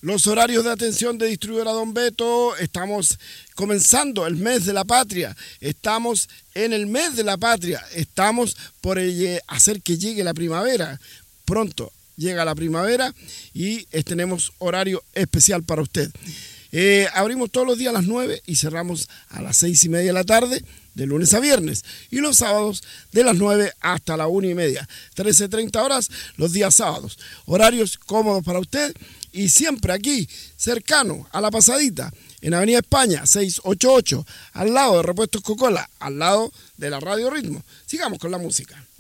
Los horarios de atención de distribuidora Don Beto, estamos comenzando el mes de la patria, estamos en el mes de la patria, estamos por hacer que llegue la primavera. Pronto llega la primavera y tenemos horario especial para usted. Abrimos todos los días a las 9 y cerramos a las 6:30 de la tarde, de lunes a viernes. Y los sábados de las 9 hasta las 1:30, 13:30 horas los días sábados. Horarios cómodos para usted y siempre aquí, cercano a La Pasadita, en Avenida España 688, al lado de Repuestos Coca-Cola, al lado de la Radio Ritmo. Sigamos con la música.